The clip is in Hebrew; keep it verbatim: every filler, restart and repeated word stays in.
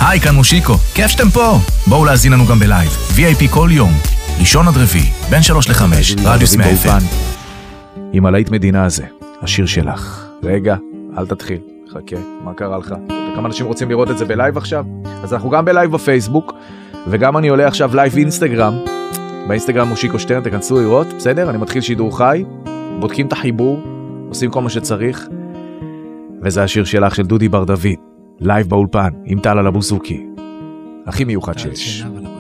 היי, כאן מושיקו, כיף שאתם פה. בואו להזין לנו גם בלייב, וי איי פי כל יום, ראשון עד רביעי, בין שלוש לחמש, רדיוס מאה אף אם. עם הלהיט מדינה הזה, השיר שלך. רגע, אל תתחיל, חכה, מה קרה לך? כמה אנשים רוצים לראות את זה בלייב עכשיו? אז אנחנו גם בלייב בפייסבוק, וגם אני עולה עכשיו לייב אינסטגרם, באינסטגרם מושיקו שטרן, תכנסו לראות, בסדר? אני מתחיל שידור חי, בודקים את החיבור, עושים כל מה שצריך, וזה השיר שלך של דודי בר דוד, לייב באולפן, עם טל על הבוזוקי, הכי מיוחד שיש.